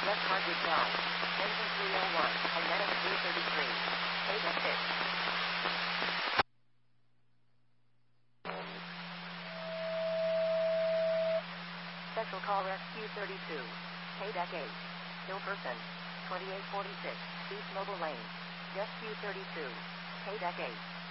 Left Hardwick Drive. Engine 301, and then 333. KDEC 6. Special call Rescue 32. KDEC 8. Still person. 2846. East Mobile Lane. Rescue 32. KDEC 8.